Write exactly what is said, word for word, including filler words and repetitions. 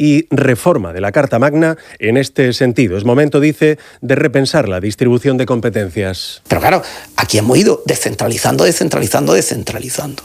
y reforma de la Carta Magna en este sentido. Es momento, dice, de repensar la distribución de competencias. Pero claro, aquí hemos ido descentralizando, descentralizando, descentralizando.